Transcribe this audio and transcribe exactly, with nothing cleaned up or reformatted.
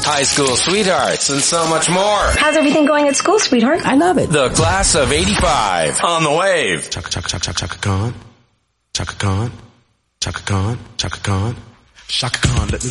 high school sweethearts, and so much more. How's everything going at school, sweetheart? I love it. The class of eighty-five on the wave. Chaka chaka chaka chaka chaka Khan, Chaka Khan, Chaka Khan, Chaka Khan, Chaka Khan. Let me